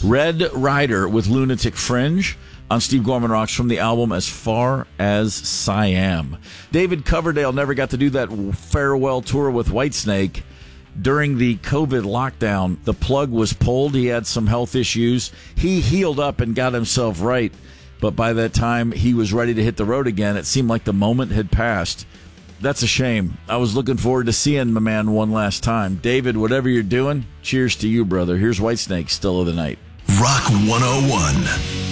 Red Rider with Lunatic Fringe on Steve Gorman Rocks from the album As Far as Siam. David Coverdale never got to do that farewell tour with Whitesnake. During the COVID lockdown, the plug was pulled. He had some health issues. He healed up and got himself right. But by that time he was ready to hit the road again, it seemed like the moment had passed. That's a shame. I was looking forward to seeing my man one last time. David, whatever you're doing, cheers to you, brother. Here's Whitesnake, Still of the Night. Rock 101.